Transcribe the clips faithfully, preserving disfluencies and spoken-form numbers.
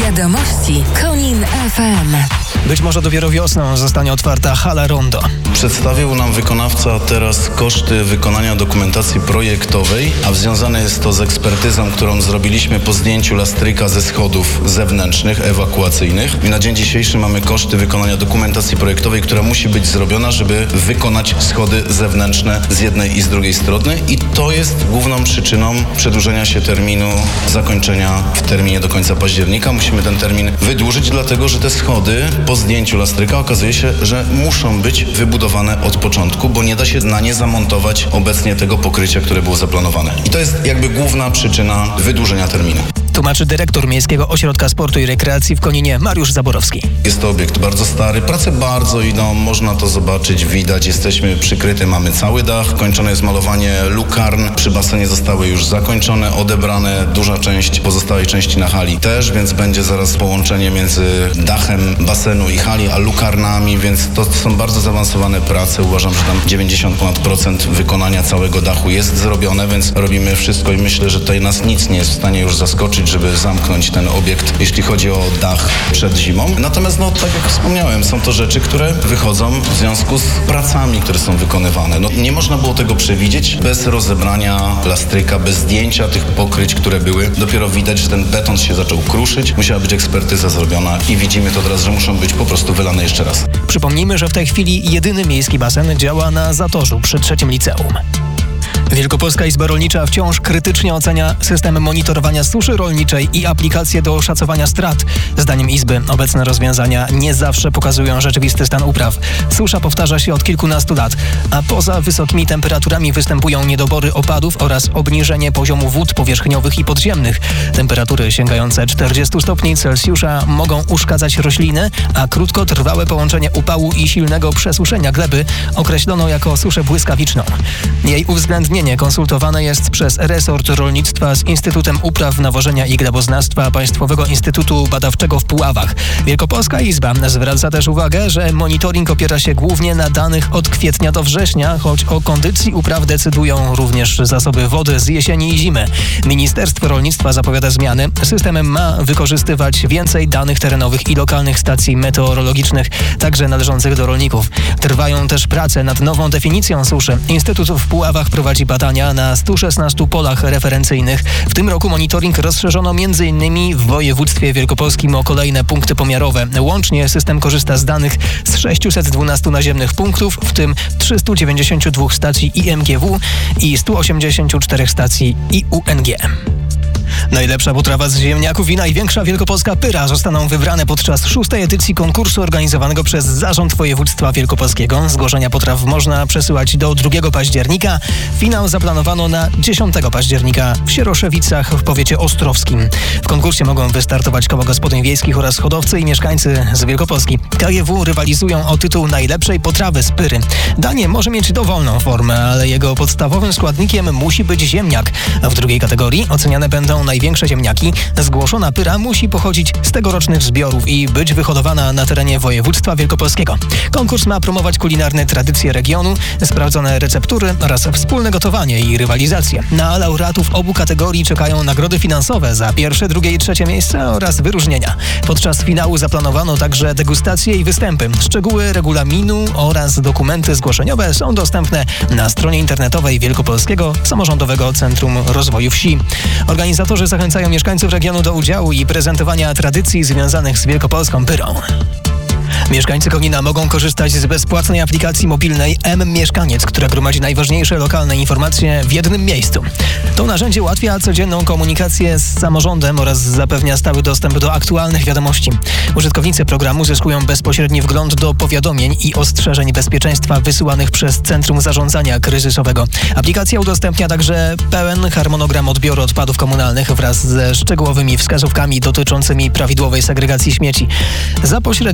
Wiadomości Konin F M. Być może dopiero wiosną zostanie otwarta hala Rondo. Przedstawił nam wykonawca teraz koszty wykonania dokumentacji projektowej, a związane jest to z ekspertyzą, którą zrobiliśmy po zdjęciu lastryka ze schodów zewnętrznych, ewakuacyjnych. I na dzień dzisiejszy mamy koszty wykonania dokumentacji projektowej, która musi być zrobiona, żeby wykonać schody zewnętrzne z jednej i z drugiej strony. I to jest główną przyczyną przedłużenia się terminu zakończenia w terminie do końca października. Musimy ten termin wydłużyć, dlatego że te schody po zdjęciu lastryka okazuje się, że muszą być wybudowane od początku, bo nie da się na nie zamontować obecnie tego pokrycia, które było zaplanowane. I to jest jakby główna przyczyna wydłużenia terminu. Tłumaczy dyrektor Miejskiego Ośrodka Sportu i Rekreacji w Koninie Mariusz Zaborowski. Jest to obiekt bardzo stary, prace bardzo idą, można to zobaczyć, widać, jesteśmy przykryty, mamy cały dach, kończone jest malowanie lukarn, przy basenie zostały już zakończone, odebrane, duża część pozostałej części na hali też, więc będzie zaraz połączenie między dachem basenu i hali, a lukarnami, więc to są bardzo zaawansowane prace, uważam, że tam dziewięćdziesiąt ponad procent wykonania całego dachu jest zrobione, więc robimy wszystko i myślę, że tutaj nas nic nie jest w stanie już zaskoczyć, żeby zamknąć ten obiekt, jeśli chodzi o dach przed zimą. Natomiast, no tak jak wspomniałem, są to rzeczy, które wychodzą w związku z pracami, które są wykonywane. No, nie można było tego przewidzieć bez rozebrania lastryka, bez zdjęcia tych pokryć, które były. Dopiero widać, że ten beton się zaczął kruszyć. Musiała być ekspertyza zrobiona i widzimy to teraz, że muszą być po prostu wylane jeszcze raz. Przypomnijmy, że w tej chwili jedyny miejski basen działa na Zatorzu przy trzecim liceum. Wielkopolska Izba Rolnicza wciąż krytycznie ocenia system monitorowania suszy rolniczej i aplikacje do oszacowania strat. Zdaniem Izby obecne rozwiązania nie zawsze pokazują rzeczywisty stan upraw. Susza powtarza się od kilkunastu lat, a poza wysokimi temperaturami występują niedobory opadów oraz obniżenie poziomu wód powierzchniowych i podziemnych. Temperatury sięgające czterdziestu stopni Celsjusza mogą uszkadzać rośliny, a krótkotrwałe połączenie upału i silnego przesuszenia gleby określono jako suszę błyskawiczną. Jej uwzględnienie konsultowane jest przez resort rolnictwa z Instytutem Upraw, Nawożenia i Gleboznawstwa Państwowego Instytutu Badawczego w Puławach. Wielkopolska Izba zwraca też uwagę, że monitoring opiera się głównie na danych od kwietnia do września, choć o kondycji upraw decydują również zasoby wody z jesieni i zimy. Ministerstwo Rolnictwa zapowiada zmiany. System ma wykorzystywać więcej danych terenowych i lokalnych stacji meteorologicznych, także należących do rolników. Trwają też prace nad nową definicją suszy. Instytut w Puławach prowadzi badania na stu szesnastu polach referencyjnych. W tym roku monitoring rozszerzono między innymi w województwie wielkopolskim o kolejne punkty pomiarowe. Łącznie system korzysta z danych z sześciuset dwunastu naziemnych punktów, w tym trzystu dziewięćdziesięciu dwóch stacji I M G W i stu osiemdziesięciu czterech stacji I U N G. Najlepsza potrawa z ziemniaków i największa wielkopolska pyra zostaną wybrane podczas szóstej edycji konkursu organizowanego przez Zarząd Województwa Wielkopolskiego. Zgłoszenia potraw można przesyłać do drugiego października. Finał zaplanowano na dziesiątego października w Sieroszewicach w powiecie ostrowskim. W konkursie mogą wystartować koła gospodyń wiejskich oraz hodowcy i mieszkańcy z Wielkopolski. K G W rywalizują o tytuł najlepszej potrawy z pyry. Danie może mieć dowolną formę, ale jego podstawowym składnikiem musi być ziemniak. A w drugiej kategorii oceniane będą największe ziemniaki. Zgłoszona pyra musi pochodzić z tegorocznych zbiorów i być wyhodowana na terenie województwa wielkopolskiego. Konkurs ma promować kulinarne tradycje regionu, sprawdzone receptury oraz wspólne gotowanie i rywalizację. Na laureatów obu kategorii czekają nagrody finansowe za pierwsze, drugie i trzecie miejsce oraz wyróżnienia. Podczas finału zaplanowano także degustacje i występy. Szczegóły regulaminu oraz dokumenty zgłoszeniowe są dostępne na stronie internetowej Wielkopolskiego Samorządowego Centrum Rozwoju Wsi. Organizatorzy zachęcają mieszkańców regionu do udziału i prezentowania tradycji związanych z wielkopolską pyrą. Mieszkańcy Konina mogą korzystać z bezpłatnej aplikacji mobilnej M-Mieszkaniec, która gromadzi najważniejsze lokalne informacje w jednym miejscu. To narzędzie ułatwia codzienną komunikację z samorządem oraz zapewnia stały dostęp do aktualnych wiadomości. Użytkownicy programu zyskują bezpośredni wgląd do powiadomień i ostrzeżeń bezpieczeństwa wysyłanych przez Centrum Zarządzania Kryzysowego. Aplikacja udostępnia także pełen harmonogram odbioru odpadów komunalnych wraz ze szczegółowymi wskazówkami dotyczącymi prawidłowej segregacji śmieci. Za pośrednictwem tej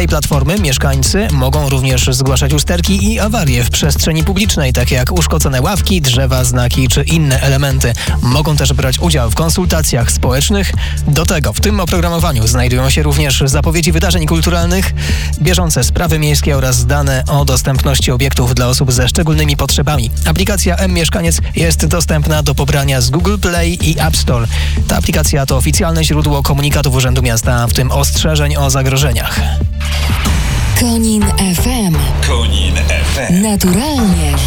tej platformy mieszkańcy mogą również zgłaszać usterki i awarie w przestrzeni publicznej, takie jak uszkodzone ławki, drzewa, znaki czy inne elementy. Mogą też brać udział w konsultacjach społecznych. Do tego w tym oprogramowaniu znajdują się również zapowiedzi wydarzeń kulturalnych, bieżące sprawy miejskie oraz dane o dostępności obiektów dla osób ze szczególnymi potrzebami. Aplikacja M-Mieszkaniec jest dostępna do pobrania z Google Play i App Store. Ta aplikacja to oficjalne źródło komunikatów Urzędu Miasta, w tym ostrzeżeń o zagrożeniach. Konin F M. Konin F M. Naturalnie